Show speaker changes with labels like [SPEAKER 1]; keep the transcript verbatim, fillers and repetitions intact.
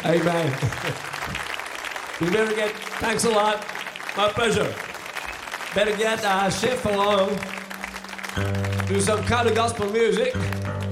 [SPEAKER 1] Amen. We better get, thanks a lot. My pleasure. Better get uh, Chef along. Do some kind of gospel music.